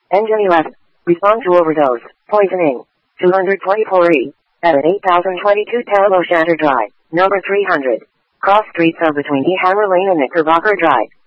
Engine 11. Respond to overdose. Poisoning. 224E. At 8022 Tello Shatter Drive. Number 300. Cross streets are between E. Hammer Lane and Knickerbocker Drive.